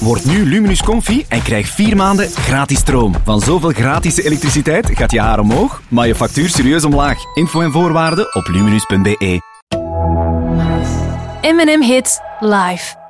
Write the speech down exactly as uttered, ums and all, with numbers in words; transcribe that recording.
Word nu Luminus Comfy en krijg vier maanden gratis stroom. Van zoveel gratis elektriciteit gaat je haar omhoog, maar je factuur serieus omlaag. Info en voorwaarden op luminus punt be. M en M Hits live.